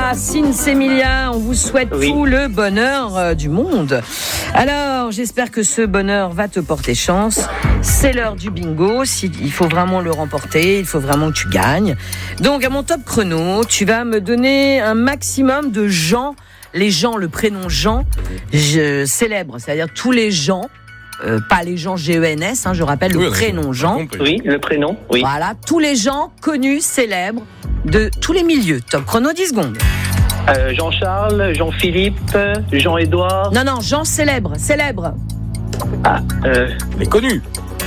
à Sinsemilia. On vous souhaite tout le bonheur du monde. Alors, j'espère que ce bonheur va te porter chance. C'est l'heure du bingo. Il faut vraiment le remporter. Il faut vraiment que tu gagnes. Donc, à mon top chrono, tu vas me donner un maximum de gens. Les gens, le prénom Jean, célèbre. C'est-à-dire tous les gens. Pas les gens G-E-N-S, je rappelle le prénom Jean. Oui, le prénom, oui. Voilà, tous les gens connus, célèbres, de tous les milieux. Top chrono, 10 secondes. Jean-Charles, Jean-Philippe, Jean-Édouard. Non, Jean célèbre. Les connus.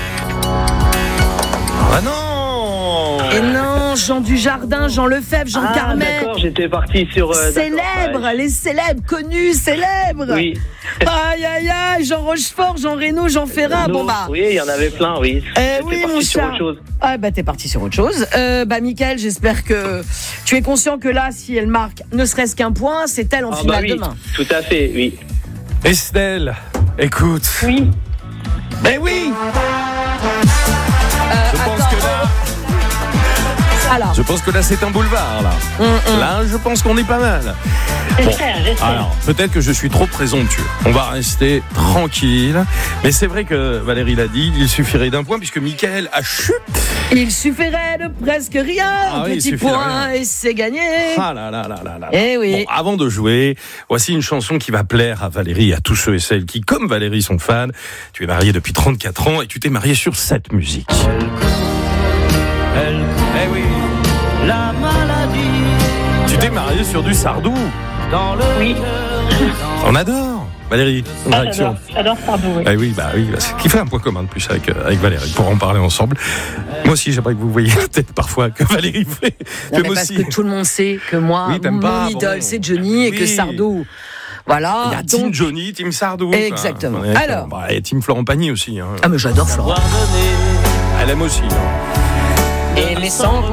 Ah non. Et non, Jean Dujardin, Jean Lefebvre, Jean Carmet. D'accord, j'étais parti sur... célèbres, les célèbres, connus, célèbres. Oui. Aïe, Jean Rochefort, Jean Reno, Jean Ferrat, Oui, il y en avait plein, oui. Oui, mon sur chat. autre chose. T'es parti sur autre chose. Mickaël, j'espère que tu es conscient que là, si elle marque ne serait-ce qu'un point, c'est elle en finale demain. Tout à fait, oui. Estelle, écoute. Oui. Mais oui. Je pense que là, c'est un boulevard, là. Là, je pense qu'on est pas mal. J'espère. Alors, peut-être que je suis trop présomptueux. On va rester tranquille. Mais c'est vrai que Valérie l'a dit, il suffirait d'un point puisque Mickaël a chuté. Il suffirait de presque rien. Petit point et c'est gagné. Ah là. Eh oui. Bon, avant de jouer, voici une chanson qui va plaire à Valérie et à tous ceux et celles qui, comme Valérie, sont fans. Tu es marié depuis 34 ans et tu t'es marié sur cette musique. Eh oui. La maladie. Tu t'es marié sur du Sardou. Oui. On adore. Valérie, une réaction. J'adore Sardou, oui. Eh oui, ce qui fait un point commun de plus avec Valérie, pour en parler ensemble. Moi aussi, j'aimerais que vous voyiez la tête parfois que Valérie fait. Non, parce que tout le monde sait que moi, mon idole, c'est Johnny et que Sardou. Voilà. Il y a Team Johnny, Team Sardou. Exactement. Alors. Et Team Florent Pagny aussi. Ah, mais j'adore Florent. Elle aime aussi. Et les sangs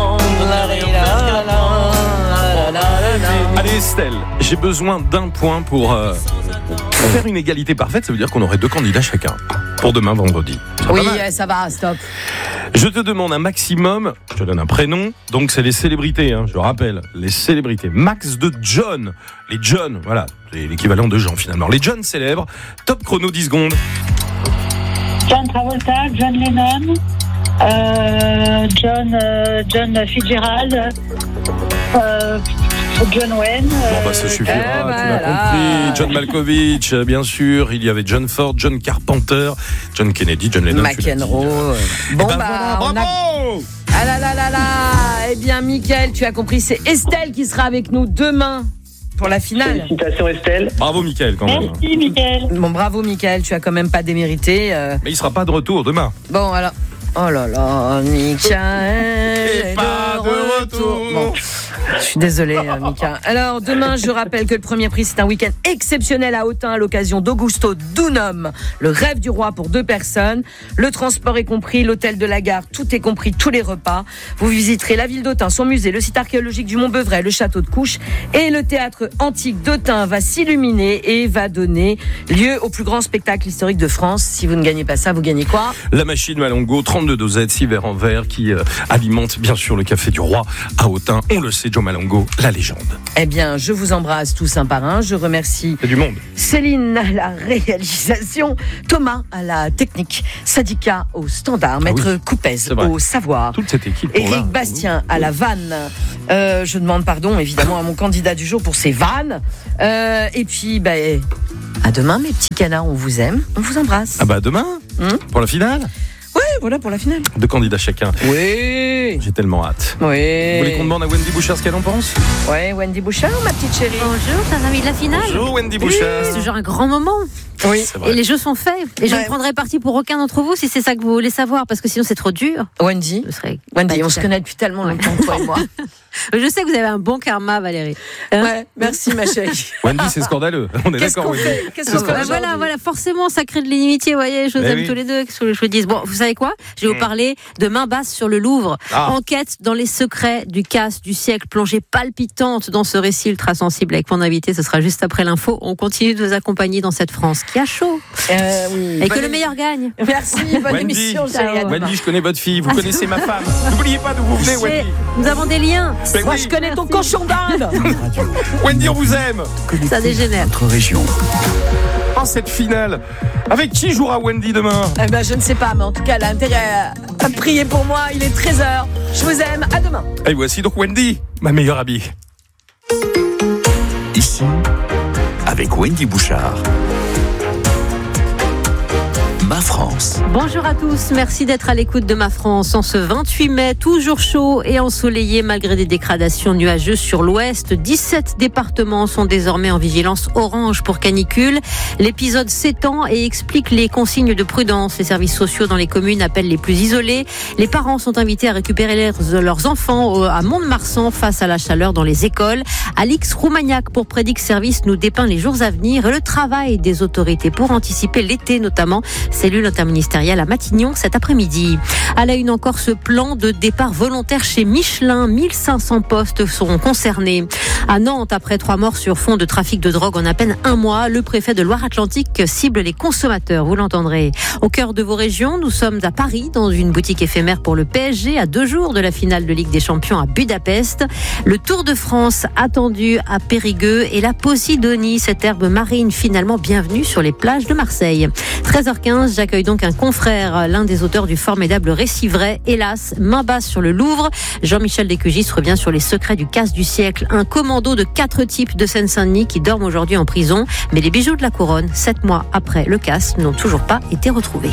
Allez Estelle, j'ai besoin d'un point pour faire une égalité parfaite. Ça veut dire qu'on aurait 2 candidats chacun pour demain vendredi. Ça va, stop. Je te demande un maximum, je te donne un prénom, donc c'est les célébrités, je rappelle, les célébrités. Max de John, les John, voilà, c'est l'équivalent de Jean finalement. Les John célèbres, top chrono 10 secondes. John Travolta, John Lennon, John Fitzgerald, John Wayne. Ça suffira, tu m'as compris. John Malkovich, bien sûr. Il y avait John Ford, John Carpenter, John Kennedy, John Lennon. McEnroe. Bravo. Ah là. Eh bien, Mickaël, tu as compris, c'est Estelle qui sera avec nous demain pour la finale. Félicitations Estelle. Bravo Mickaël quand même. Merci Mickaël. Bon, bravo Mickaël, tu as quand même pas démérité. Mais il sera pas de retour demain. Bon, alors. Oh là là, Mickaël est pas de retour. Bon, je suis désolée, Mika. Alors, demain, je rappelle que le premier prix, c'est un week-end exceptionnel à Autun à l'occasion d'Augusto Dunum, le rêve du roi pour 2 personnes. Le transport est compris, l'hôtel de la gare, tout est compris, tous les repas. Vous visiterez la ville d'Autun, son musée, le site archéologique du Mont-Beuvray, le château de Couches et le théâtre antique d'Autun va s'illuminer et va donner lieu au plus grand spectacle historique de France. Si vous ne gagnez pas ça, vous gagnez quoi ? La machine Malongo, 32 dosettes, 6 verres en verre qui alimente bien sûr le café du roi à Autun. On le sait, Joe Malongo, la légende. Eh bien, je vous embrasse tous un par un. Je remercie du monde. Céline à la réalisation, Thomas à la technique, Sadika au standard, Maître Coupez au savoir. Toute cette équipe. Éric Bastien à la vanne. Je demande pardon évidemment à mon candidat du jour pour ses vannes. Et puis, à demain mes petits canards, on vous aime, on vous embrasse. Demain pour la finale. Oui, voilà pour la finale. 2 candidats chacun. Oui. J'ai tellement hâte. Oui. Vous voulez qu'on demande à Wendy Bouchard ce qu'elle en pense ? Oui, Wendy Bouchard, ma petite chérie. Bonjour, chers amis de la finale. Bonjour Wendy Bouchard. C'est toujours un grand moment. Oui. Et les jeux sont faits. Et je ne prendrai parti pour aucun d'entre vous si c'est ça que vous voulez savoir, parce que sinon c'est trop dur. Wendy, on se connaît depuis tellement longtemps, toi et moi. Je sais que vous avez un bon karma, Valérie. Ouais, merci ma chérie. Wendy, c'est scandaleux. On est d'accord, Wendy. Qu'est-ce qu'on fait voilà, forcément, ça crée de l'inimitié, vous voyez, je vous aime tous les deux. Qu'est-ce que je vous dis ? Bon, vous savez quoi ? Je vais vous parler de Main basse sur le Louvre. Enquête dans les secrets du casse du siècle, plongée palpitante dans ce récit ultra sensible avec mon invité. Ce sera juste après l'info. On continue de vous accompagner dans cette France qui a chaud. Oui. Et que le meilleur gagne. Merci, bonne Wendy. émission, chérie. Wendy, je connais votre fille, vous connaissez ma femme. N'oubliez pas d'où vous venez, Wendy. Nous avons des liens. Mais Moi, oui. je connais ton cochon d'Inde. Wendy, on vous aime. Ça dégénère. Notre région. Oh, cette finale. Avec qui jouera Wendy demain? Eh ben, je ne sais pas, mais en tout cas, elle a intérêt à prier pour moi. Il est 13h. Je vous aime. À demain. Et voici donc Wendy, ma meilleure amie. Ici, avec Wendy Bouchard. Ma France. Bonjour à tous, merci d'être à l'écoute de Ma France. En ce 28 mai, toujours chaud et ensoleillé malgré des dégradations nuageuses sur l'ouest. 17 départements sont désormais en vigilance orange pour canicule. L'épisode s'étend et explique les consignes de prudence. Les services sociaux dans les communes appellent les plus isolés. Les parents sont invités à récupérer leurs enfants à Mont-de-Marsan face à la chaleur dans les écoles. Alix Roumagnac pour Prédic Service nous dépeint les jours à venir et le travail des autorités pour anticiper l'été notamment. Cellule interministérielle à Matignon cet après-midi. À la une encore, ce plan de départ volontaire chez Michelin. 1500 postes seront concernés. À Nantes, après 3 morts sur fond de trafic de drogue en à peine 1 mois, le préfet de Loire-Atlantique cible les consommateurs, vous l'entendrez. Au cœur de vos régions, nous sommes à Paris, dans une boutique éphémère pour le PSG, à 2 jours de la finale de Ligue des Champions à Budapest. Le Tour de France attendu à Périgueux et la Posidonie, cette herbe marine finalement bienvenue sur les plages de Marseille. 13h15, j'accueille donc un confrère, l'un des auteurs du formidable récit vrai, hélas, main basse sur le Louvre. Jean-Michel Descugis revient sur les secrets du casse du siècle. Un commando de 4 types de Seine-Saint-Denis qui dorment aujourd'hui en prison. Mais les bijoux de la couronne, 7 mois après le casse, n'ont toujours pas été retrouvés.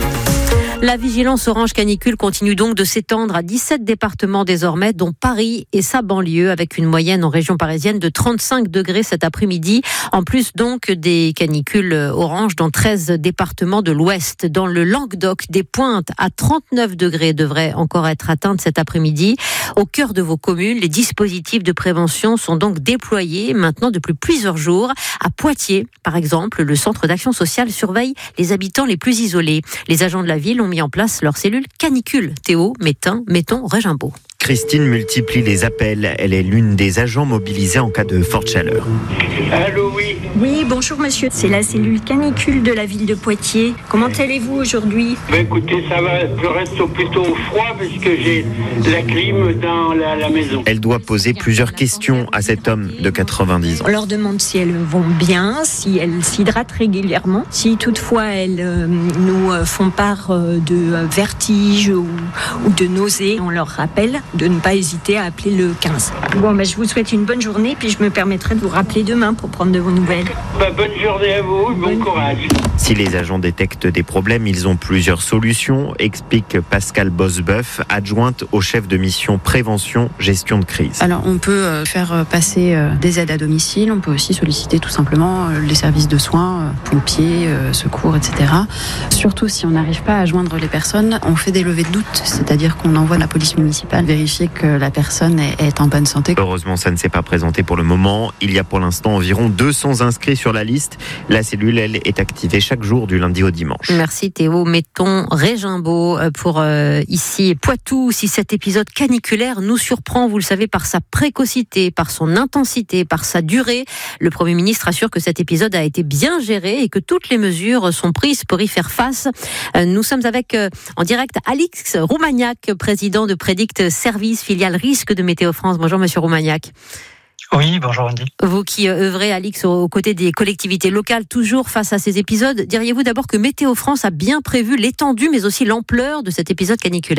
La vigilance orange canicule continue donc de s'étendre à 17 départements désormais, dont Paris et sa banlieue, avec une moyenne en région parisienne de 35 degrés cet après-midi. En plus donc des canicules orange dans 13 départements de l'Ouest. Dans le Languedoc, des pointes à 39 degrés devraient encore être atteintes cet après-midi. Au cœur de vos communes, les dispositifs de prévention sont donc déployés maintenant depuis plusieurs jours. À Poitiers, par exemple, le centre d'action sociale surveille les habitants les plus isolés. Les agents de la ville ont mis en place leur cellule canicule. Théo, mettons Régimbaud. Christine multiplie les appels. Elle est l'une des agents mobilisés en cas de forte chaleur. Allô, oui. Oui, bonjour monsieur. C'est la cellule canicule de la ville de Poitiers. Comment allez-vous aujourd'hui ? Écoutez, ça va, je reste plutôt au froid parce que j'ai la clim dans la maison. Elle doit poser plusieurs questions à cet homme de 90 ans. On leur demande si elles vont bien, si elles s'hydratent régulièrement, si toutefois elles nous font part de vertiges ou de nausées. On leur rappelle de ne pas hésiter à appeler le 15. Bon, je vous souhaite une bonne journée, puis je me permettrai de vous rappeler demain pour prendre de vos nouvelles. Bonne journée à vous, bon courage. Si les agents détectent des problèmes, ils ont plusieurs solutions, explique Pascal Bosbeuf, adjointe au chef de mission prévention, gestion de crise. Alors on peut faire passer des aides à domicile, on peut aussi solliciter tout simplement les services de soins, pompiers, secours, etc. Surtout si on n'arrive pas à joindre les personnes, on fait des levées de doute, c'est-à-dire qu'on envoie la police municipale vérifier que la personne est en bonne santé. Heureusement, ça ne s'est pas présenté pour le moment. Il y a pour l'instant environ 200 inscrits sur la liste. La cellule, elle, est activée chaque jour du lundi au dimanche. Merci Théo. Mettons Régimbaud pour ici Poitou. Si cet épisode caniculaire nous surprend, vous le savez, par sa précocité, par son intensité, par sa durée, le Premier ministre assure que cet épisode a été bien géré et que toutes les mesures sont prises pour y faire face. Nous sommes avec en direct Alix Roumagnac, président de Prédic Service, filiale risque de Météo France. Bonjour Monsieur Roumagnac. Oui, bonjour Wendy. Vous qui œuvrez, Alix, aux côtés des collectivités locales, toujours face à ces épisodes, diriez-vous d'abord que Météo France a bien prévu l'étendue mais aussi l'ampleur de cet épisode caniculaire ?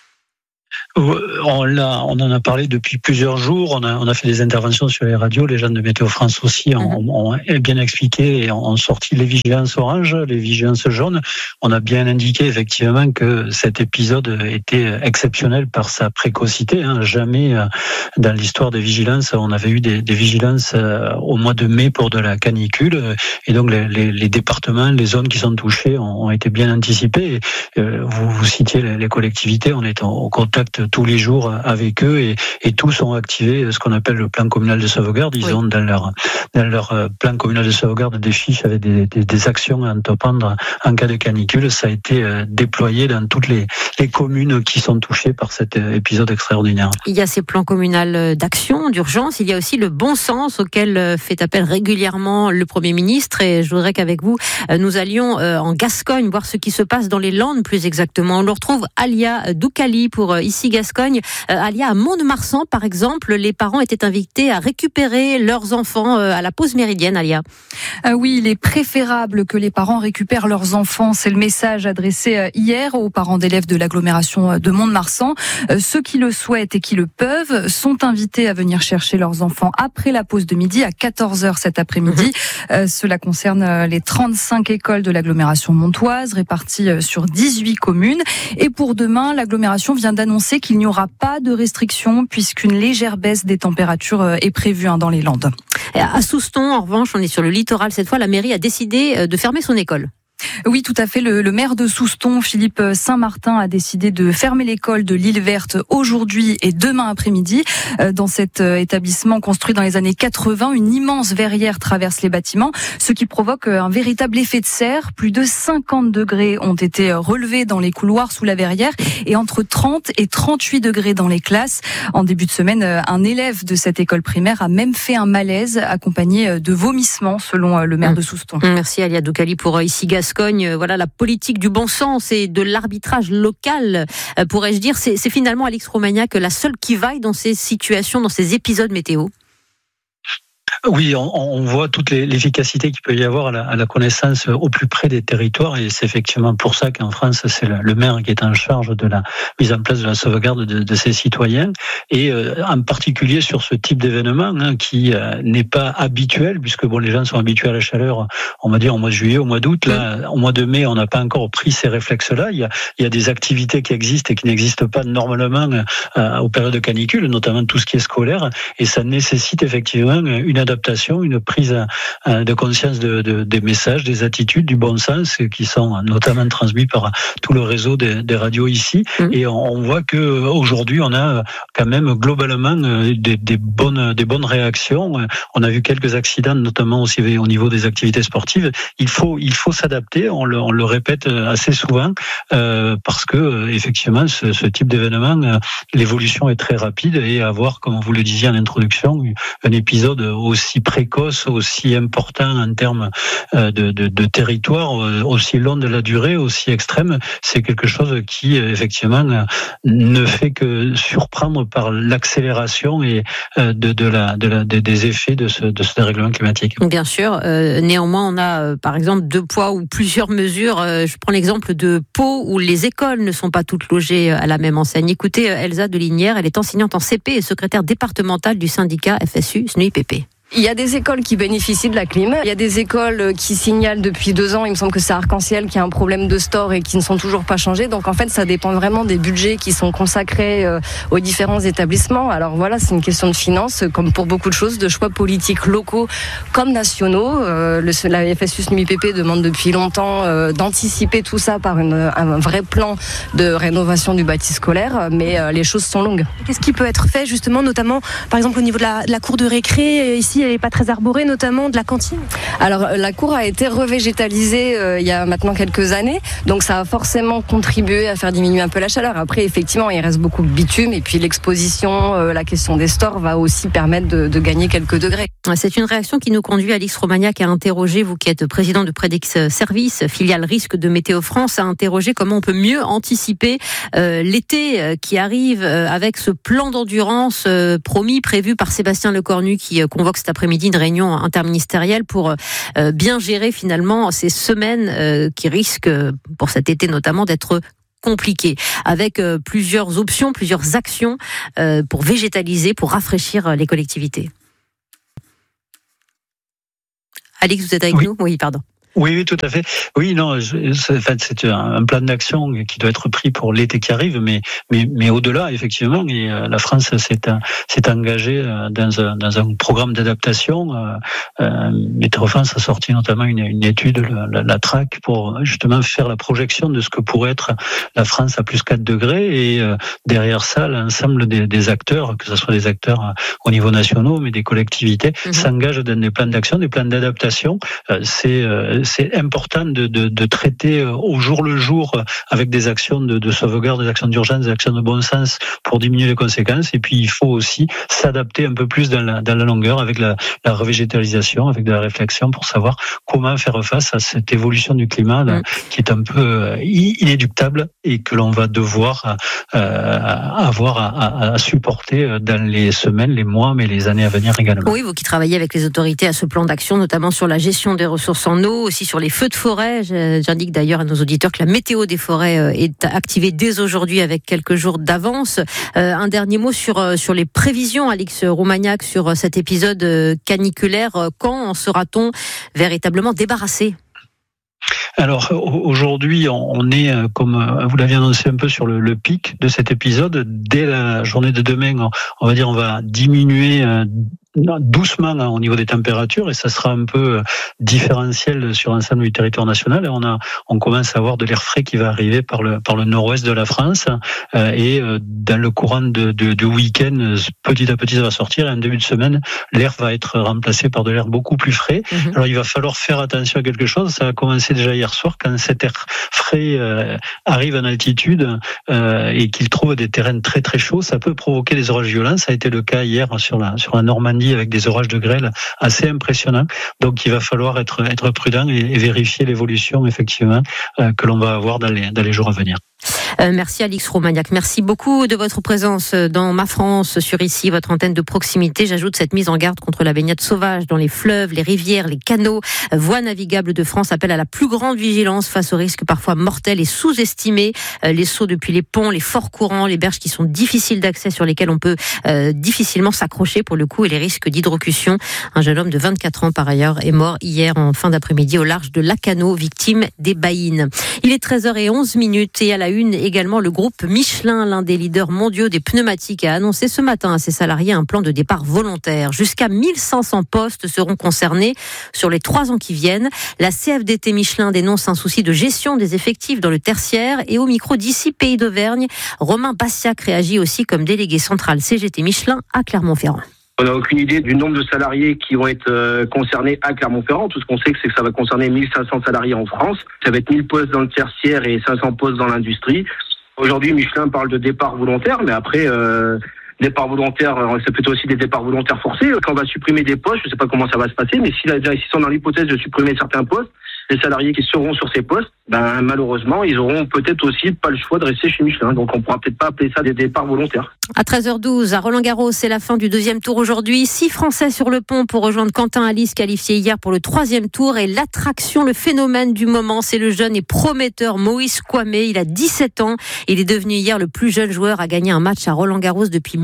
On en a parlé depuis plusieurs jours, on a fait des interventions sur les radios, les gens de Météo France aussi ont bien expliqué et ont sorti les vigilances orange, les vigilances jaunes. On a bien indiqué effectivement que cet épisode était exceptionnel par sa précocité. Jamais dans l'histoire des vigilances on avait eu des vigilances au mois de mai pour de la canicule, et donc les départements, les zones qui sont touchées ont été bien anticipées. Vous citiez les collectivités, on est aux côtés contact tous les jours avec eux et tous ont activé ce qu'on appelle le plan communal de sauvegarde. Ils ont dans leur plan communal de sauvegarde des fiches avec des actions à entreprendre en cas de canicule. Ça a été déployé dans toutes les communes qui sont touchées par cet épisode extraordinaire. Il y a ces plans communaux d'action, d'urgence. Il y a aussi le bon sens auquel fait appel régulièrement le Premier ministre. Et je voudrais qu'avec vous, nous allions en Gascogne voir ce qui se passe dans les Landes plus exactement. On le retrouve Alia Doukali pour Ici Gascogne. Alia, à Mont-de-Marsan par exemple, les parents étaient invités à récupérer leurs enfants à la pause méridienne. Alia. Oui, il est préférable que les parents récupèrent leurs enfants. C'est le message adressé hier aux parents d'élèves de l'agglomération de Mont-de-Marsan. Ceux qui le souhaitent et qui le peuvent sont invités à venir chercher leurs enfants après la pause de midi à 14h cet après-midi. Cela concerne les 35 écoles de l'agglomération montoise réparties sur 18 communes. Et pour demain, l'agglomération vient d'annoncer qu'il n'y aura pas de restrictions puisqu'une légère baisse des températures est prévue dans les Landes. À Souston, en revanche, on est sur le littoral cette fois, la mairie a décidé de fermer son école. Oui, tout à fait. Le maire de Souston, Philippe Saint-Martin, a décidé de fermer l'école de l'Île Verte aujourd'hui et demain après-midi. Dans cet établissement construit dans les années 80, une immense verrière traverse les bâtiments, ce qui provoque un véritable effet de serre. Plus de 50 degrés ont été relevés dans les couloirs sous la verrière et entre 30 et 38 degrés dans les classes. En début de semaine, un élève de cette école primaire a même fait un malaise accompagné de vomissements, selon le maire de Souston. Merci Alia Doukali pour Ici Gascogne. Voilà la politique du bon sens et de l'arbitrage local, pourrais-je dire. C'est finalement, Alix Romagnac, la seule qui vaille dans ces situations, dans ces épisodes météo. Oui, on voit toute l'efficacité qu'il peut y avoir à la connaissance au plus près des territoires et c'est effectivement pour ça qu'en France, c'est le maire qui est en charge de la mise en place de la sauvegarde de ses citoyens et en particulier sur ce type d'événement qui n'est pas habituel puisque les gens sont habitués à la chaleur, on va dire au mois de juillet, au mois d'août. Là, au mois de mai, on n'a pas encore pris ces réflexes-là. Il y a des activités qui existent et qui n'existent pas normalement aux périodes de canicule, notamment tout ce qui est scolaire et ça nécessite effectivement une adaptation, une prise de conscience des messages, des attitudes, du bon sens qui sont notamment transmis par tout le réseau des radios ici. Et on voit que aujourd'hui on a quand même globalement des bonnes réactions. On a vu quelques accidents, notamment aussi au niveau des activités sportives. Il faut s'adapter. On le répète assez souvent parce que effectivement ce type d'événement, l'évolution est très rapide et avoir, comme vous le disiez en introduction, un épisode aussi précoce, aussi important en termes de territoire, aussi long de la durée, aussi extrême, c'est quelque chose qui effectivement ne fait que surprendre par l'accélération et des effets de ce dérèglement climatique. Bien sûr. Néanmoins, on a par exemple 2 poids ou plusieurs mesures. Je prends l'exemple de Pau où les écoles ne sont pas toutes logées à la même enseigne. Écoutez Elsa Delinière, elle est enseignante en CP et secrétaire départementale du syndicat FSU SNUIPP. Il y a des écoles qui bénéficient de la clim. Il y a des écoles qui signalent depuis 2 ans, il me semble que c'est Arc-en-Ciel, qui a un problème de store et qui ne sont toujours pas changés. Donc en fait, ça dépend vraiment des budgets qui sont consacrés aux différents établissements. Alors voilà, c'est une question de finances, comme pour beaucoup de choses, de choix politiques locaux comme nationaux. La FSU SNUIPP demande depuis longtemps d'anticiper tout ça par un vrai plan de rénovation du bâti scolaire, mais les choses sont longues. Qu'est-ce qui peut être fait justement, notamment par exemple au niveau de la cour de récré, ici elle n'est pas très arborée, notamment de la cantine? Alors la cour a été revégétalisée il y a maintenant quelques années, donc ça a forcément contribué à faire diminuer un peu la chaleur. Après effectivement il reste beaucoup de bitume et puis l'exposition, la question des stores va aussi permettre de gagner quelques degrés. C'est une réaction qui nous conduit, Alix Romagnac, à interroger, vous qui êtes président de Predix Service, filiale risque de Météo France, à interroger comment on peut mieux anticiper l'été qui arrive avec ce plan d'endurance prévu par Sébastien Lecornu qui convoque cet après-midi une réunion interministérielle pour bien gérer finalement ces semaines qui risquent, pour cet été notamment, d'être compliqué, avec plusieurs options, plusieurs actions pour végétaliser, pour rafraîchir les collectivités. Alix, vous êtes avec nous ? Oui, pardon. Oui, tout à fait. Oui, non, c'est un plan d'action qui doit être pris pour l'été qui arrive, mais au-delà, effectivement, et la France s'est engagée dans un programme d'adaptation. Météo France a sorti notamment une étude, la TRAC, pour justement faire la projection de ce que pourrait être la France à plus 4 degrés, et derrière ça, l'ensemble des acteurs, que ce soit des acteurs au niveau national, mais des collectivités, s'engagent dans des plans d'action, des plans d'adaptation. C'est important de traiter au jour le jour avec des actions de sauvegarde, des actions d'urgence, des actions de bon sens pour diminuer les conséquences. Et puis il faut aussi s'adapter un peu plus dans la longueur avec la revégétalisation, avec de la réflexion pour savoir comment faire face à cette évolution du climat qui est un peu inéluctable et que l'on va devoir avoir à supporter dans les semaines, les mois, mais les années à venir également. Oui, vous qui travaillez avec les autorités à ce plan d'action, notamment sur la gestion des ressources en eau, aussi sur les feux de forêt. J'indique d'ailleurs à nos auditeurs que la météo des forêts est activée dès aujourd'hui avec quelques jours d'avance. Un dernier mot sur les prévisions, Alix Roumaniac, sur cet épisode caniculaire. Quand en sera-t-on véritablement débarrassé ? Alors aujourd'hui, on est, comme vous l'aviez annoncé un peu, sur le pic de cet épisode. Dès la journée de demain, on va diminuer doucement au niveau des températures, et ça sera un peu différentiel sur l'ensemble du territoire national. Et on commence à avoir de l'air frais qui va arriver par le nord-ouest de la France, et dans le courant de week-end, petit à petit ça va sortir, et en début de semaine, l'air va être remplacé par de l'air beaucoup plus frais. Alors il va falloir faire attention à quelque chose. Ça a commencé déjà hier soir, quand cet air frais arrive en altitude et qu'il trouve des terrains très très chauds, ça peut provoquer des orages violents. Ça a été le cas hier sur la Normandie, avec des orages de grêle assez impressionnants. Donc il va falloir être prudent et vérifier l'évolution effectivement que l'on va avoir dans les jours à venir. Merci Alix Roumaniac, merci beaucoup de votre présence dans Ma France sur ici, votre antenne de proximité. J'ajoute cette mise en garde contre la baignade sauvage dans les fleuves, les rivières, les canaux. Voies navigables de France appelle à la plus grande vigilance face aux risques parfois mortels et sous-estimés. Les sauts depuis les ponts, les forts courants, les berges qui sont difficiles d'accès, sur lesquelles on peut difficilement s'accrocher pour le coup, et les risques d'hydrocution. Un jeune homme de 24 ans par ailleurs est mort hier en fin d'après-midi au large de Lacanau, victime des baïnes. Il est 13h11 et à la une également le groupe Michelin, l'un des leaders mondiaux des pneumatiques, a annoncé ce matin à ses salariés un plan de départ volontaire. Jusqu'à 1500 postes seront concernés sur les 3 ans qui viennent. La CFDT Michelin dénonce un souci de gestion des effectifs dans le tertiaire, et au micro d'ici Pays d'Auvergne, Romain Bassiac réagit aussi comme délégué central CGT Michelin à Clermont-Ferrand. On n'a aucune idée du nombre de salariés qui vont être concernés à Clermont-Ferrand. Tout ce qu'on sait, c'est que ça va concerner 1500 salariés en France. Ça va être 1000 postes dans le tertiaire et 500 postes dans l'industrie. Aujourd'hui, Michelin parle de départ volontaire, mais après, départ volontaire, c'est plutôt aussi des départs volontaires forcés. Quand on va supprimer des postes, je ne sais pas comment ça va se passer, mais si sont dans l'hypothèse de supprimer certains postes, les salariés qui seront sur ces postes, malheureusement, ils auront peut-être aussi pas le choix de rester chez Michelin. Donc on pourra peut-être pas appeler ça des départs volontaires. À 13h12, à Roland-Garros, c'est la fin du 2e tour aujourd'hui. 6 Français sur le pont pour rejoindre Quentin Alice, qualifié hier pour le 3e tour. Et l'attraction, le phénomène du moment, c'est le jeune et prometteur Moïse Kouamé. Il a 17 ans. Il est devenu hier le plus jeune joueur à gagner un match à Roland-Garros depuis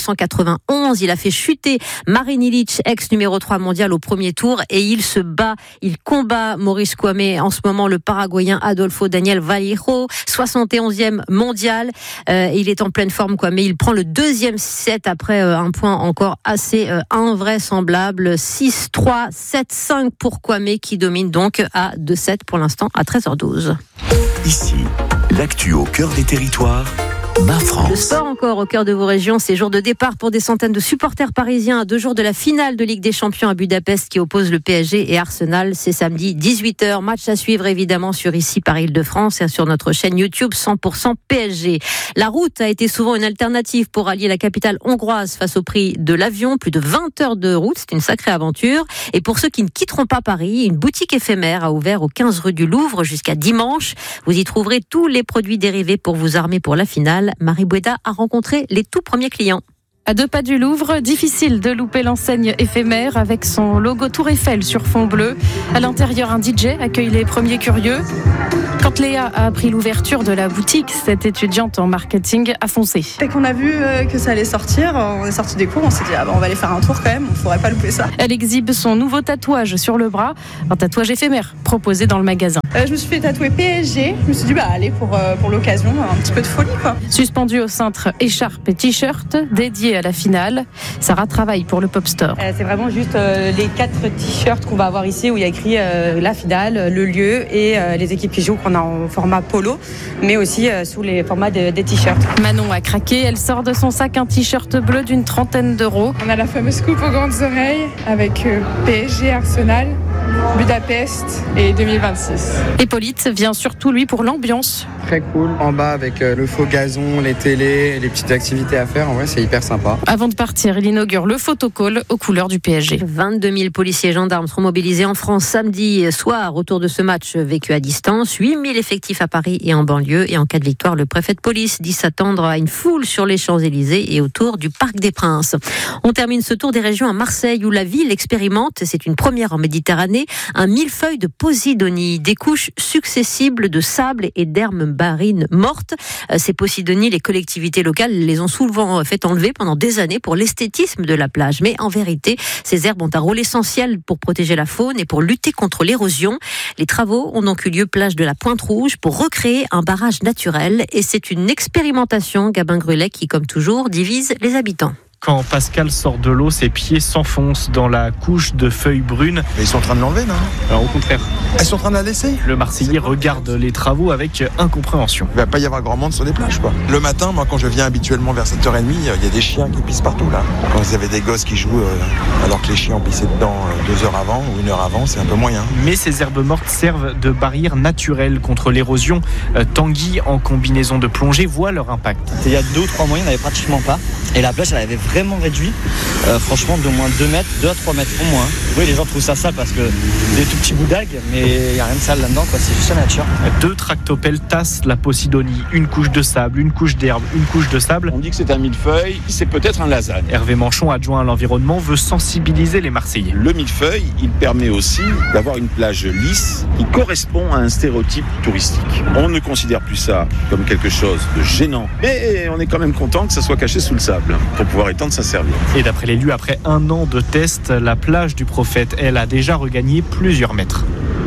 1991. Il a fait chuter Marin Ilić, ex numéro 3 mondial, au premier tour. Et il combat Maurice Kouamé en ce moment, le Paraguayen Adolfo Daniel Vallejo, 71e mondial. Il est en pleine forme, Kouamé. Il prend le 2e set après un point encore assez invraisemblable. 6-3, 7-5 pour Kouamé, qui domine donc à 2-7 pour l'instant à 13h12. Ici, l'actu au cœur des territoires. Ma France. Le sport encore au cœur de vos régions, c'est jour de départ pour des centaines de supporters parisiens à 2 jours de la finale de Ligue des Champions à Budapest qui oppose le PSG et Arsenal. C'est samedi 18h. Match à suivre évidemment sur ici par Île-de-France et sur notre chaîne YouTube 100% PSG. La route a été souvent une alternative pour allier la capitale hongroise face au prix de l'avion. Plus de 20 heures de route, c'est une sacrée aventure. Et pour ceux qui ne quitteront pas Paris, une boutique éphémère a ouvert au 15 rue du Louvre jusqu'à dimanche. Vous y trouverez tous les produits dérivés pour vous armer pour la finale. Marie Boueda a rencontré les tout premiers clients. À 2 pas du Louvre, difficile de louper l'enseigne éphémère avec son logo Tour Eiffel sur fond bleu. À l'intérieur, un DJ accueille les premiers curieux. Quand Léa a appris l'ouverture de la boutique, cette étudiante en marketing a foncé. Dès qu'on a vu que ça allait sortir, on est sorti des cours, on s'est dit on va aller faire un tour quand même, on ne faudrait pas louper ça. Elle exhibe son nouveau tatouage sur le bras, un tatouage éphémère proposé dans le magasin. Je me suis fait tatouer PSG, je me suis dit allez pour l'occasion, un petit peu de folie quoi. Suspendu au cintre, écharpe et t-shirt dédié à la finale. Sarah travaille pour le Pop Store. C'est vraiment juste les 4 t-shirts qu'on va avoir ici où il y a écrit la finale, le lieu et les équipes qui jouent qu'on a en format polo, mais aussi sous les formats des t-shirts. Manon a craqué, elle sort de son sac un t-shirt bleu d'une 30aine d'euros. On a la fameuse coupe aux grandes oreilles avec PSG, Arsenal, Budapest et 2026. Hippolyte vient surtout lui pour l'ambiance. Très cool, en bas avec le faux gazon, les télés, les petites activités à faire, en vrai c'est hyper sympa. Avant de partir, il inaugure le photocall aux couleurs du PSG. 22 000 policiers et gendarmes seront mobilisés en France samedi soir autour de ce match vécu à distance. 8 000 effectifs à Paris et en banlieue. Et en cas de victoire, le préfet de police dit s'attendre à une foule sur les Champs-Élysées et autour du Parc des Princes. On termine ce tour des régions à Marseille où la ville expérimente, c'est une première en Méditerranée, un millefeuille de Posidonie, des couches successibles de sable et d'herbes marines mortes. Ces Posidonies, les collectivités locales les ont souvent fait enlever pendant des années pour l'esthétisme de la plage. Mais en vérité, ces herbes ont un rôle essentiel pour protéger la faune et pour lutter contre l'érosion. Les travaux ont donc eu lieu plage de la Pointe-Rouge pour recréer un barrage naturel. Et c'est une expérimentation, Gabin Grulet, qui, comme toujours, divise les habitants. Quand Pascal sort de l'eau, ses pieds s'enfoncent dans la couche de feuilles brunes. Mais ils sont en train de l'enlever, non ? Alors au contraire. Ils sont en train de la laisser ? Le Marseillais regarde les travaux avec incompréhension. Il va pas y avoir grand monde sur les plages, quoi. Le matin, moi, quand je viens habituellement vers 7h30, il y a des chiens qui pissent partout, là. Quand vous avez des gosses qui jouent alors que les chiens ont pissé dedans 2 heures avant ou 1 heure avant, c'est un peu moyen. Mais ces herbes mortes servent de barrière naturelle contre l'érosion. Tanguy, en combinaison de plongée, voit leur impact. Il y a 2 ou 3 mois, il n'y en avait pratiquement pas. Et la plage, elle avait vraiment réduit. Franchement, d'au moins 2 mètres, 2 à 3 mètres au moins. Oui, les gens trouvent ça sale parce que des tout petits bouts d'algues, mais il n'y a rien de sale là-dedans, quoi. C'est juste la nature. 2 tractopelles tassent la Posidonie. Une couche de sable, une couche d'herbe, une couche de sable. On dit que c'est un millefeuille, c'est peut-être un lasagne. Hervé Manchon, adjoint à l'environnement, veut sensibiliser les Marseillais. Le millefeuille, il permet aussi d'avoir une plage lisse qui correspond à un stéréotype touristique. On ne considère plus ça comme quelque chose de gênant, mais on est quand même content que ça soit caché sous le sable pour pouvoir étendre sa serviette. Et d'après l'élu, après 1 an de tests, la plage du Prophète, elle, a déjà regagné plusieurs mètres.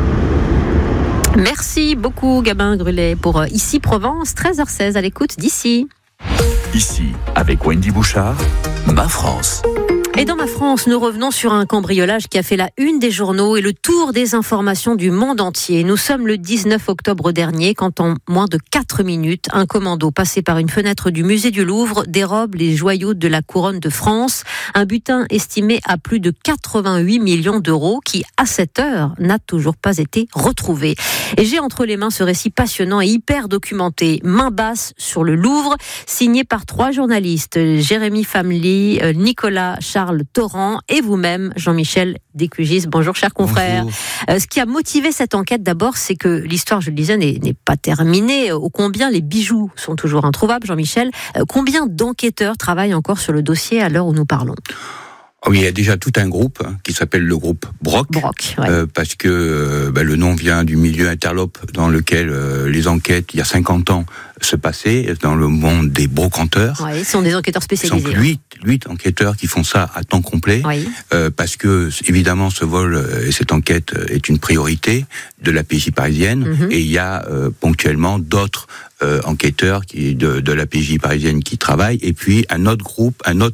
Merci beaucoup Gabin Grulet pour Ici Provence, 13h16 à l'écoute d'Ici. Ici, avec Wendy Bouchard, Ma France. Et dans Ma France, nous revenons sur un cambriolage qui a fait la une des journaux et le tour des informations du monde entier. Nous sommes le 19 octobre dernier quand en moins de 4 minutes, un commando passé par une fenêtre du musée du Louvre dérobe les joyaux de la couronne de France. Un butin estimé à plus de 88 millions d'euros qui, à cette heure, n'a toujours pas été retrouvé. Et j'ai entre les mains ce récit passionnant et hyper documenté, Main basse sur le Louvre, signé par 3 journalistes, Jérémy Famely, Nicolas Charles Torrent et vous-même, Jean-Michel Descugis. Bonjour, chers confrères. Ce qui a motivé cette enquête, d'abord, c'est que l'histoire, je le disais, n'est pas terminée. Ô combien les bijoux sont toujours introuvables, Jean-Michel. Combien d'enquêteurs travaillent encore sur le dossier à l'heure où nous parlons ? Oui, il y a déjà tout un groupe qui s'appelle le groupe Broc, ouais. Parce que le nom vient du milieu interlope dans lequel les enquêtes, il y a 50 ans, se passaient dans le monde des brocanteurs. Oui, ce sont des enquêteurs spécialisés. Ce sont 8 enquêteurs qui font ça à temps complet, oui. Parce que, évidemment, ce vol et cette enquête est une priorité de la PJ parisienne, et il y a ponctuellement d'autres enquêteurs de la PJ parisienne qui travaillent, et puis un autre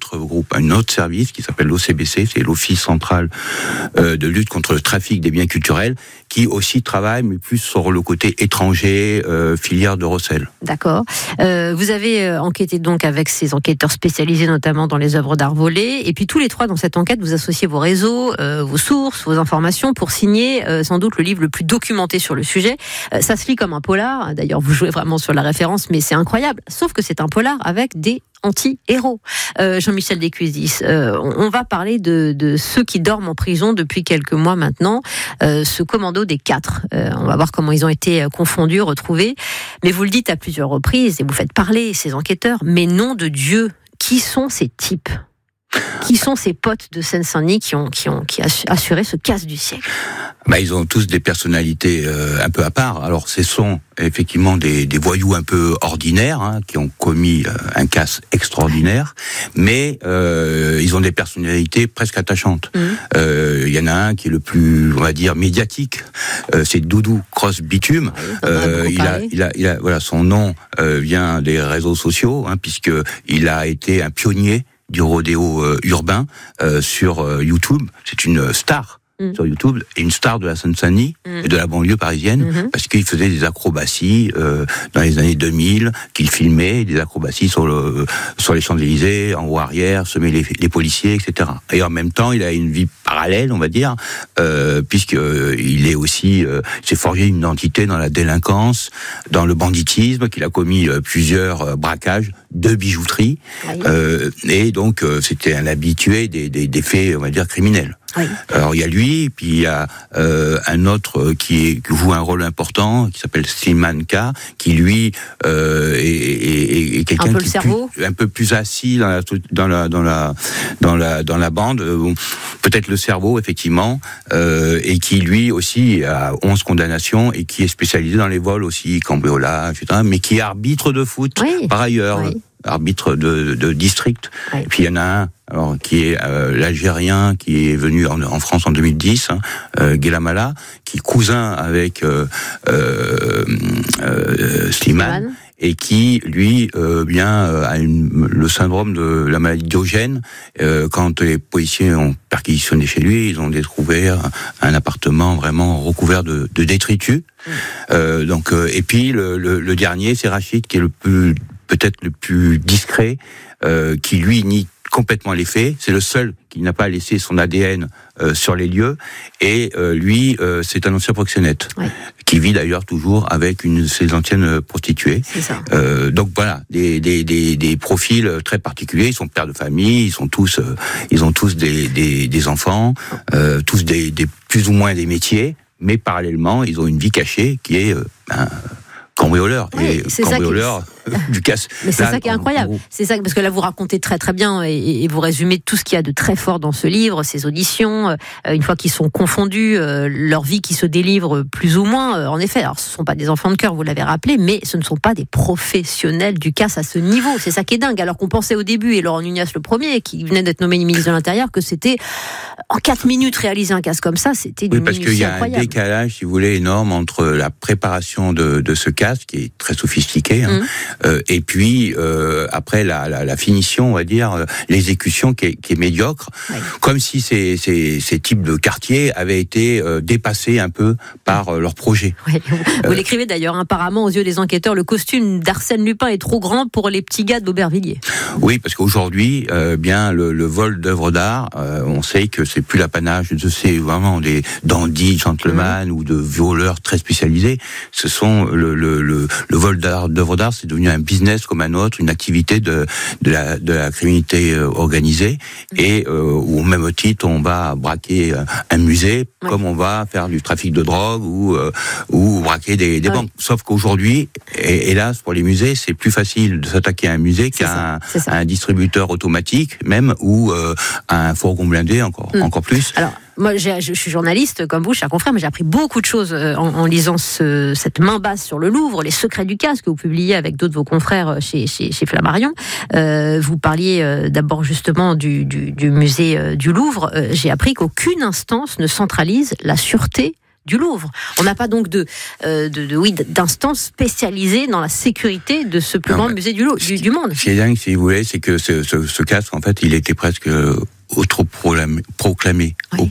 service qui s'appelle l'OCBC, c'est l'Office central de lutte contre le trafic des biens culturels, qui aussi travaille, mais plus sur le côté étranger, filière de recel. D'accord. Vous avez enquêté donc avec ces enquêteurs spécialisés, notamment dans les œuvres d'art volées, et puis tous les 3 dans cette enquête, vous associez vos réseaux, vos sources, vos informations pour signer sans doute le livre le plus documenté sur le sujet. Ça se lit comme un polar, d'ailleurs vous jouez vraiment sur la référence, mais c'est incroyable, sauf que c'est un polar avec des anti-héros. Jean-Michel Descugis, on va parler de ceux qui dorment en prison depuis quelques mois maintenant, ce commando des 4. On va voir comment ils ont été confondus, retrouvés. Mais vous le dites à plusieurs reprises, et vous faites parler ces enquêteurs, mais nom de Dieu, qui sont ces types ? Qui sont ces potes de Seine-Saint-Denis qui ont assuré ce casse du siècle ? Ils ont tous des personnalités un peu à part. Alors, ce sont effectivement des voyous un peu ordinaires qui ont commis un casse extraordinaire, mais ils ont des personnalités presque attachantes. Il y en a un qui est le plus, on va dire, médiatique. C'est Doudou Cross Bitume. Voilà, son nom vient des réseaux sociaux, puisque il a été un pionnier du rodéo urbain sur YouTube. C'est une star sur YouTube, et une star de la Seine-Saint-Denis et de la banlieue parisienne, parce qu'il faisait des acrobaties dans les années 2000, qu'il filmait, des acrobaties sur les Champs-Élysées, en roue arrière, semer les policiers, etc. Et en même temps, il a une vie parallèle, on va dire, puisqu'il est aussi, s'est forgé une identité dans la délinquance, dans le banditisme, qu'il a commis plusieurs braquages de bijouterie, et donc c'était un habitué des faits, on va dire, criminels. Oui. Alors il y a lui, puis il y a un autre qui joue un rôle important, qui s'appelle Slimane K, qui lui est quelqu'un qui est un peu plus assis dans la bande, peut-être le cerveau effectivement, et qui lui aussi a 11 condamnations et qui est spécialisé dans les vols aussi, cambriolage, etc., mais qui est arbitre de foot par ailleurs. Arbitre de district. Oui. Et puis il y en a un qui est l'Algérien qui est venu en France en 2010, Guélamala, qui est cousin avec Slimane, et qui lui a le syndrome de la maladie Diogène. Quand les policiers ont perquisitionné chez lui, ils ont découvert un appartement vraiment recouvert de détritus. Et puis le dernier, c'est Rachid, qui est peut-être le plus discret, qui lui nie complètement les faits. C'est le seul qui n'a pas laissé son ADN sur les lieux. Et lui, c'est un ancien proxénète, qui vit d'ailleurs toujours avec une de ses anciennes prostituées. C'est ça. Donc voilà, des profils très particuliers. Ils sont pères de famille, ils ont tous des enfants, tous des plus ou moins des métiers, mais parallèlement, ils ont une vie cachée qui est cambrioleur, et cambrioleur du casse. Mais c'est ça qui est incroyable. C'est ça, parce que là vous racontez très très bien et vous résumez tout ce qu'il y a de très fort dans ce livre, ces auditions, une fois qu'ils sont confondus, leur vie qui se délivre plus ou moins. En effet, alors ce ne sont pas des enfants de cœur, vous l'avez rappelé, mais ce ne sont pas des professionnels du casse à ce niveau. C'est ça qui est dingue. Alors qu'on pensait au début, et Laurent Nunez le premier, qui venait d'être nommé ministre de l'Intérieur, que c'était en 4 minutes réaliser un casse comme ça, c'était une minutie incroyable. Oui, parce qu'il y a un décalage, si vous voulez, énorme entre la préparation de ce casse, qui est très sophistiqué, et puis après la finition, on va dire, l'exécution qui est médiocre, comme si ces types de quartiers avaient été dépassés un peu par leur projet. Oui. Vous l'écrivez d'ailleurs, apparemment aux yeux des enquêteurs, le costume d'Arsène Lupin est trop grand pour les petits gars d'Aubervilliers. Oui, parce qu'aujourd'hui, le vol d'œuvres d'art, on sait que c'est plus l'apanage de ces vraiment des dandys, gentlemen ou de voleurs très spécialisés. Ce sont le vol d'œuvres d'art, c'est devenu un business comme un autre, une activité de la criminalité organisée, et au même titre, on va braquer un musée, comme on va faire du trafic de drogue ou braquer des banques. Sauf qu'aujourd'hui, hélas pour les musées, c'est plus facile de s'attaquer à un musée qu'à un distributeur automatique, même, ou à un fourgon blindé, encore plus. Alors, moi, je suis journaliste comme vous, cher confrère, mais j'ai appris beaucoup de choses en lisant cette main basse sur le Louvre, Les secrets du casse, que vous publiez avec d'autres de vos confrères chez Flammarion. Vous parliez d'abord justement du musée du Louvre. J'ai appris qu'aucune instance ne centralise la sûreté du Louvre. On n'a pas donc d'instance spécialisée dans la sécurité de ce plus grand musée du monde. Ce qui est dingue, si vous voulez, c'est que ce casque, en fait, il était presque autoproclamé.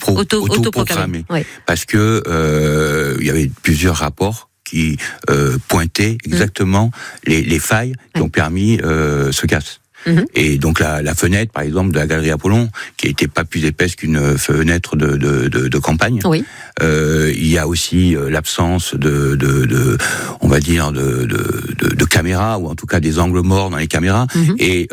Parce que il y avait plusieurs rapports qui pointaient exactement les failles qui ont permis ce casse. Et donc la fenêtre, par exemple, de la galerie Apollon, qui n'était pas plus épaisse qu'une fenêtre de campagne, Il y a aussi l'absence on va dire de caméras, ou en tout cas des angles morts dans les caméras. Et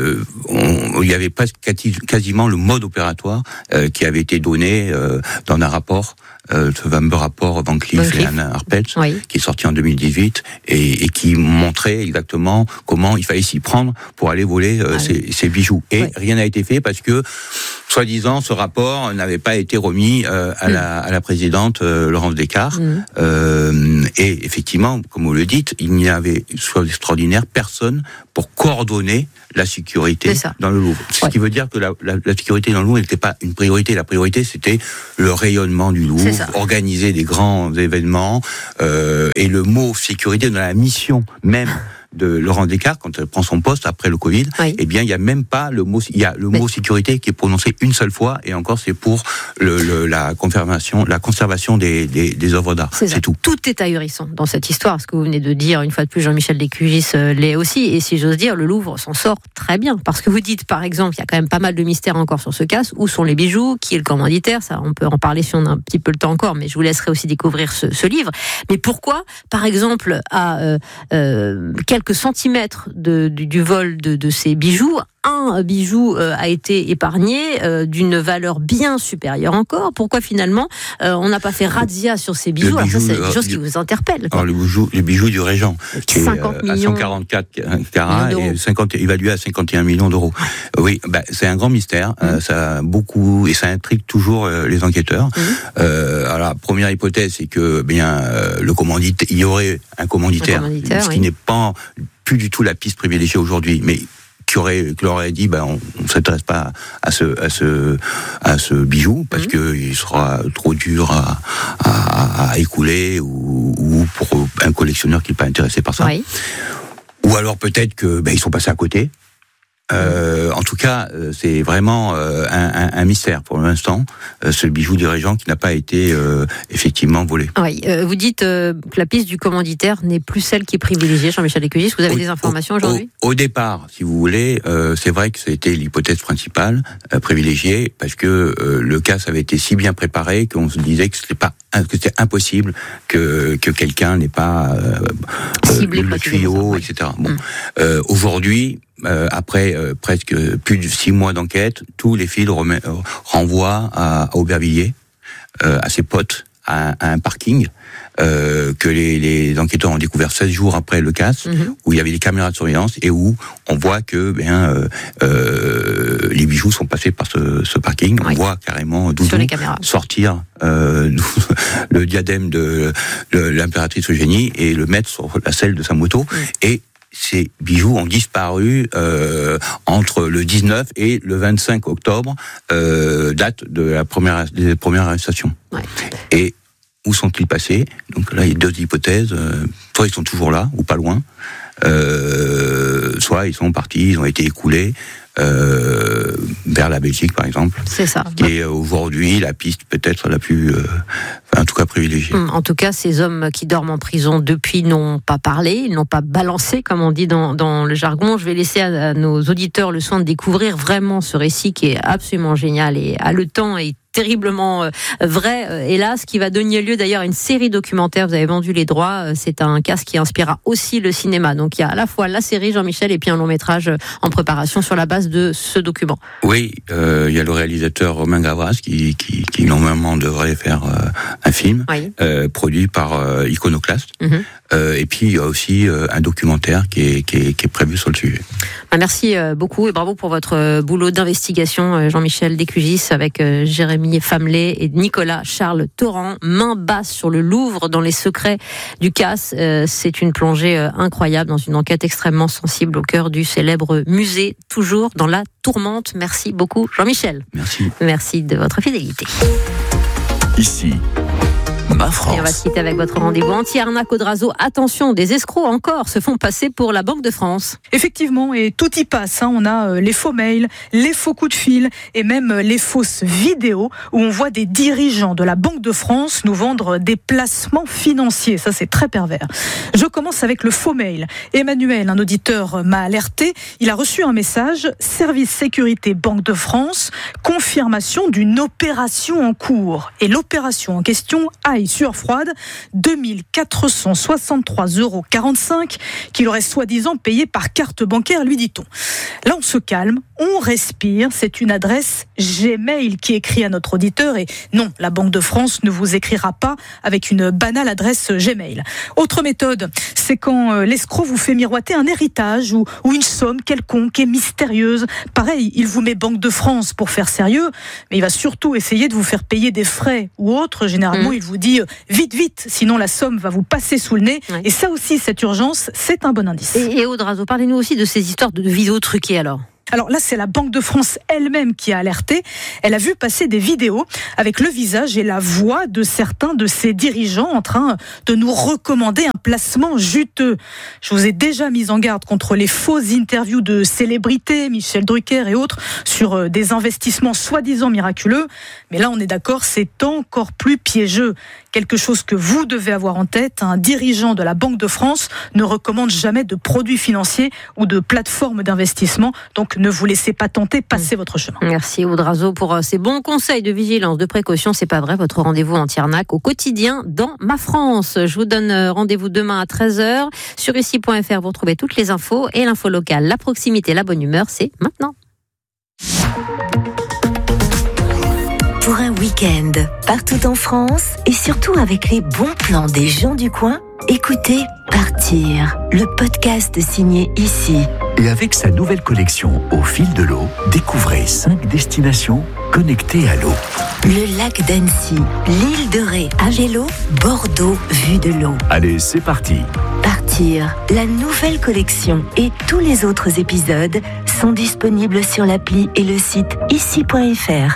il y avait presque quasiment le mode opératoire qui avait été donné dans un rapport, ce fameux rapport Van Cleef et Anna Arpels, qui est sorti en 2018 et qui montrait exactement comment il fallait s'y prendre pour aller voler ces bijoux. Et rien n'a été fait parce que, soi-disant, ce rapport n'avait pas été remis à la présidente Laurence Descartes. Et effectivement, comme vous le dites, il n'y avait, chose extraordinaire, personne pour coordonner la sécurité dans le Louvre. Ce qui veut dire que la sécurité dans le Louvre n'était pas une priorité. La priorité, c'était le rayonnement du Louvre, organiser des grands événements. Et le mot sécurité dans la mission même de Laurence Descartes, quand elle prend son poste après le Covid, eh bien, il n'y a même pas le mot, il y a le mot sécurité qui est prononcé une seule fois, et encore, c'est pour la conservation des œuvres d'art. C'est tout. Tout est ahurissant dans cette histoire, ce que vous venez de dire, une fois de plus, Jean-Michel Descugis l'est aussi, et si j'ose dire, le Louvre s'en sort très bien, parce que vous dites, par exemple, il y a quand même pas mal de mystères encore sur ce cas, où sont les bijoux, qui est le commanditaire, ça, on peut en parler si on a un petit peu le temps encore, mais je vous laisserai aussi découvrir ce livre. Mais pourquoi, par exemple, à quelques centimètres du vol de ces bijoux, un bijou a été épargné d'une valeur bien supérieure encore. Pourquoi finalement on n'a pas fait razzia sur ces bijoux? Alors ça, c'est des choses qui vous interpellent. Alors les bijoux du Régent, qui est à 144 carats et évalué à 51 millions d'euros. Oui, c'est un grand mystère. Ça a beaucoup, et ça intrigue toujours les enquêteurs. Alors la première hypothèse, c'est que le commanditaire, il y aurait un commanditaire, ce qui n'est pas plus du tout la piste privilégiée aujourd'hui, mais qui leur aurait dit on ne s'intéresse pas à ce bijou parce que il sera trop dur à écouler, ou pour un collectionneur qui n'est pas intéressé par ça. Ou alors peut-être que ils sont passés à côté. En tout cas, c'est vraiment un mystère pour l'instant, ce bijou du Régent qui n'a pas été effectivement volé. Oui, vous dites que la piste du commanditaire n'est plus celle qui est privilégiée, Jean-Michel Descugis. Vous avez des informations aujourd'hui ? Au départ, si vous voulez, c'est vrai que c'était l'hypothèse principale privilégiée, parce que le cas avait été si bien préparé qu'on se disait que c'était impossible que quelqu'un n'ait pas le tuyau, etc. Bon, aujourd'hui, après presque plus de 6 mois d'enquête, tous les fils renvoient à Aubervilliers, à ses potes, à un parking que les enquêteurs ont découvert 16 jours après le casse, où il y avait des caméras de surveillance et où on voit que les bijoux sont passés par ce parking. On voit carrément Doudou sortir le diadème de l'impératrice Eugénie et le mettre sur la selle de sa moto. Et ces bijoux ont disparu entre le 19 et le 25 octobre, date des premières arrestations. Et où sont-ils passés? Donc là, il y a 2 hypothèses. Soit ils sont toujours là, ou pas loin, soit ils sont partis, ils ont été écoulés vers la Belgique, par exemple. C'est ça. Qui est aujourd'hui la piste peut-être la plus, en tout cas privilégiée. En tout cas, ces hommes qui dorment en prison depuis n'ont pas parlé, ils n'ont pas balancé, comme on dit dans le jargon. Je vais laisser à nos auditeurs le soin de découvrir vraiment ce récit qui est absolument génial et haletant et terriblement vrai, hélas, qui va donner lieu d'ailleurs à une série documentaire. Vous avez vendu les droits, c'est un cas qui inspirera aussi le cinéma. Donc il y a à la fois la série, Jean-Michel, et puis un long métrage en préparation sur la base de ce document. Oui, il y a le réalisateur Romain Gavras qui normalement devrait faire un film produit par Iconoclast. Et puis il y a aussi un documentaire qui est prévu sur le sujet. Merci beaucoup et bravo pour votre boulot d'investigation, Jean-Michel Descugis, avec Jérémy Famelet et Nicolas Charles Torrent. Main basse sur le Louvre, dans les secrets du casse. C'est une plongée incroyable dans une enquête extrêmement sensible au cœur du célèbre musée, toujours dans la tourmente. Merci beaucoup, Jean-Michel. Merci. Merci de votre fidélité. Ici, Ma France. Et on va se quitter avec votre rendez-vous anti-arnaque Audrazo. Attention, des escrocs encore se font passer pour la Banque de France. Effectivement, et tout y passe. On a les faux mails, les faux coups de fil et même les fausses vidéos où on voit des dirigeants de la Banque de France nous vendre des placements financiers. Ça, c'est très pervers. Je commence avec le faux mail. Emmanuel, un auditeur, m'a alerté. Il a reçu un message, service sécurité Banque de France, confirmation d'une opération en cours. Et l'opération en question, aille sueur froide, 2463,45 € qu'il aurait soi-disant payé par carte bancaire, lui dit-on. Là, on se calme, on respire. C'est une adresse Gmail qui écrit à notre auditeur. Et non, la Banque de France ne vous écrira pas avec une banale adresse Gmail. Autre méthode, c'est quand l'escroc vous fait miroiter un héritage ou une somme quelconque et mystérieuse. Pareil, il vous met Banque de France pour faire sérieux, mais il va surtout essayer de vous faire payer des frais ou autres. Généralement, il vous dit vite, vite, sinon la somme va vous passer sous le nez. Ouais. Et ça aussi, cette urgence, c'est un bon indice. Et Audrazo, parlez-nous aussi de ces histoires de vidéos truquées alors. Alors là, c'est la Banque de France elle-même qui a alerté. Elle a vu passer des vidéos avec le visage et la voix de certains de ses dirigeants en train de nous recommander un placement juteux. Je vous ai déjà mis en garde contre les fausses interviews de célébrités, Michel Drucker et autres, sur des investissements soi-disant miraculeux. Mais là, on est d'accord, c'est encore plus piégeux. Quelque chose que vous devez avoir en tête, un dirigeant de la Banque de France ne recommande jamais de produits financiers ou de plateformes d'investissement. Donc, ne vous laissez pas tenter, passez votre chemin. Merci Audrazo pour ces bons conseils de vigilance, de précaution. C'est pas vrai, votre rendez-vous anti-arnaque au quotidien dans Ma France. Je vous donne rendez-vous demain à 13h. Sur ici.fr, vous retrouvez toutes les infos et l'info locale. La proximité, la bonne humeur, c'est maintenant. Pour un week-end, partout en France et surtout avec les bons plans des gens du coin, écoutez Partir, le podcast signé Ici. Et avec sa nouvelle collection Au fil de l'eau, découvrez 5 destinations connectées à l'eau. Le lac d'Annecy, l'île de Ré à vélo, Bordeaux vue de l'eau. Allez, c'est parti. Partir, la nouvelle collection et tous les autres épisodes sont disponibles sur l'appli et le site ici.fr.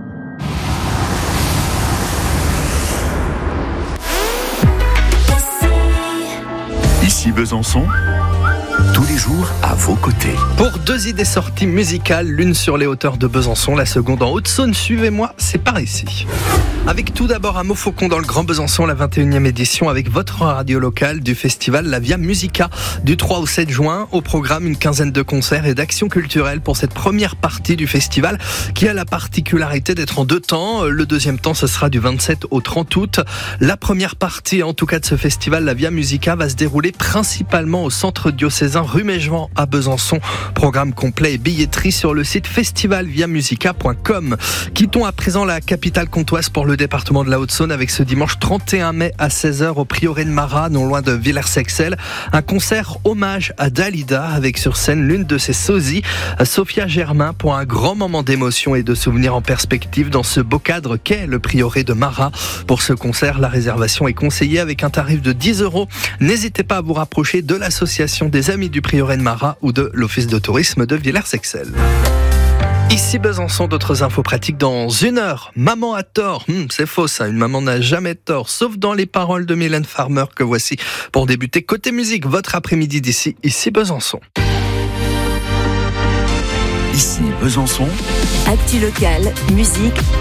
Ici Besançon, tous les jours à vos côtés. Pour 2 idées sorties musicales, l'une sur les hauteurs de Besançon, la seconde en Haute-Saône. Suivez-moi, c'est par ici. Avec tout d'abord un mot faucon dans le Grand Besançon, la 21e édition avec votre radio locale du festival La Via Musica du 3 au 7 juin. Au programme, une quinzaine de concerts et d'actions culturelles pour cette première partie du festival qui a la particularité d'être en 2 temps. Le deuxième temps, ce sera du 27 au 30 août. La première partie, en tout cas de ce festival, La Via Musica, va se dérouler principalement au centre diocésain rue Mégevant à Besançon. Programme complet et billetterie sur le site festivalviamusica.com. Quittons à présent la capitale comtoise pour le département de la Haute-Saône avec ce dimanche 31 mai à 16h au Prieuré de Marat, non loin de Villers-Sexel. Un concert hommage à Dalida avec sur scène l'une de ses sosies, Sophia Germain, pour un grand moment d'émotion et de souvenirs en perspective dans ce beau cadre qu'est le Prieuré de Marat. Pour ce concert, la réservation est conseillée avec un tarif de 10 €. N'hésitez pas à vous rapprocher de l'association des Amis du Prieuré de Marat ou de l'Office de tourisme de Villers-Sexel. Ici Besançon, d'autres infos pratiques dans 1 heure. Maman a tort. C'est faux ça, une maman n'a jamais tort, sauf dans les paroles de Mylène Farmer que voici pour débuter côté musique, votre après-midi d'ici, Ici Besançon. Ici Besançon. Actu locale, musique,